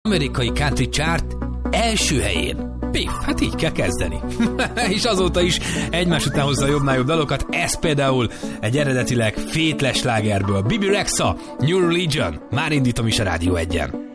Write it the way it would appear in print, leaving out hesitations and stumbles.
amerikai country chart első helyén. Piff, hát így kell kezdeni. És azóta is egymás után hozza a jobbnál jobb dalokat, ez például egy eredetileg fétles slágerből. Bibi Rexha, New Religion, már indítom is a Rádió 1-en.